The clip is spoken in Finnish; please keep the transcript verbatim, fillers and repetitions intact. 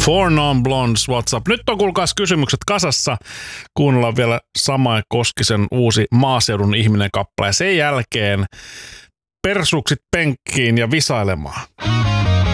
Four Non-Blondes, what's up? Nyt on kuulkaas kysymykset kasassa. Kuunnellaan vielä Samael Koskisen uusi Maaseudun ihminen -kappale. Sen jälkeen persuksit penkkiin ja visailemaan.